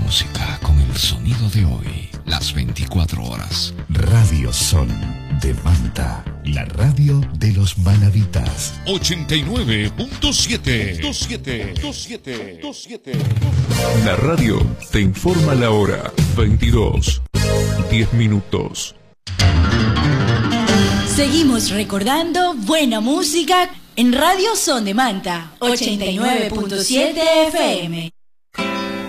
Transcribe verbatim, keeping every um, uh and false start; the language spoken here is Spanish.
música con el sonido de hoy, las veinticuatro horas. Radio Son de Manta, la radio de los manavitas. ochenta y nueve punto siete. La radio te informa la hora. veintidós, diez minutos. Seguimos recordando buena música en Radio Son de Manta, ochenta y nueve punto siete F M.